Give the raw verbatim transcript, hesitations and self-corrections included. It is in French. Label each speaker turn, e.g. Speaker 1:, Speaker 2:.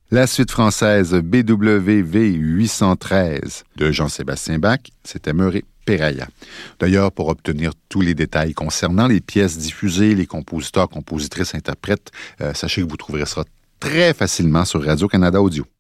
Speaker 1: La suite française B W V huit cent treize de Jean-Sébastien Bach, c'était Meuret Peraya. D'ailleurs, pour obtenir tous les détails concernant les pièces diffusées, les compositeurs, compositrices, interprètes, euh, sachez que vous trouverez ça très facilement sur Radio-Canada Audio.